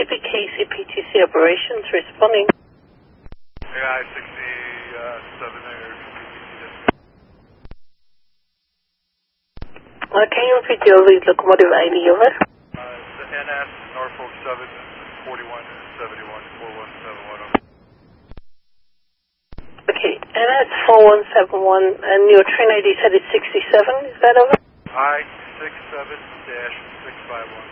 Mississippi KCPTC operations responding. AI 67 there. Can you repeat your lead locomotive ID, over? The NS Norfolk 7 4171 4171. Okay, NS 4171, and your train ID said it's 67, is that over? I-67-651.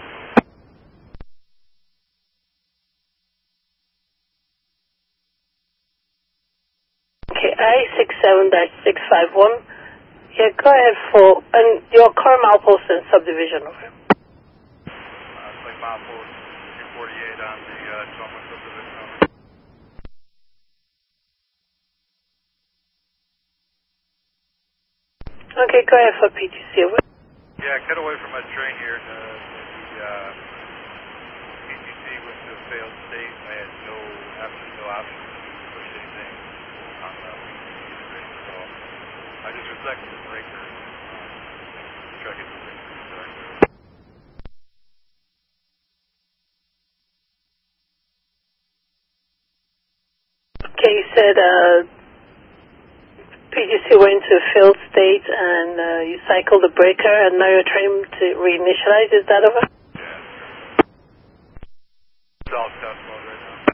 Okay, I-67-651. Yeah, go ahead for, and your current milepost and subdivision, over. Like milepost 248 on the Chalmers subdivision. Okay, go ahead for PTC, over. Yeah, cut away from my train here. The PTC went to a failed state. I had absolutely no option to push anything on the PTC train, so I just resected the breaker. Try to get the breaker restarted. Okay, you said PTC went into a failed state and you cycled the breaker and now you're trying to reinitialize, is that over? Yeah. It's all test mode right now.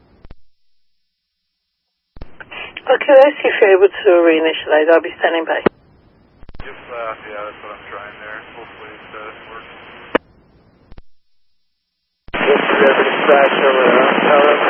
Okay, let's see if you're able to reinitialize. I'll be standing by. Yep, yeah, that's what I'm trying there. Hopefully it works. Yes, 70 over there.